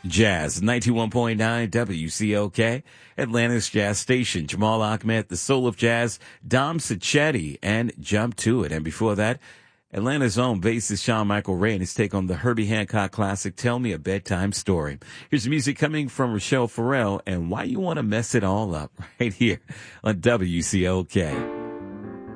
Jazz, 91.9 WCOK, Atlanta's Jazz Station. Jamal Ahmed, the Soul of Jazz, Dom Sacchetti, and Jump to It. And before that, Atlanta's own bassist Sean Michael Ray and his take on the Herbie Hancock classic, Tell Me a Bedtime Story. Here's the music coming from Rochelle Farrell and Why You Want to Mess It All Up right here on WCOK.